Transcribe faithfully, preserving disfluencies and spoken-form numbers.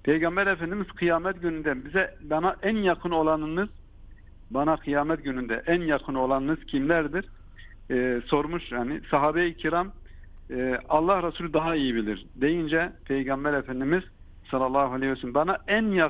Peygamber Efendimiz kıyamet gününde bize, bana en yakın olanınız, bana kıyamet gününde en yakın olanınız kimlerdir? Ee, sormuş yani sahabe-i kiram, e, Allah Resulü daha iyi bilir deyince Peygamber Efendimiz sallallahu aleyhi ve sellem bana en yakın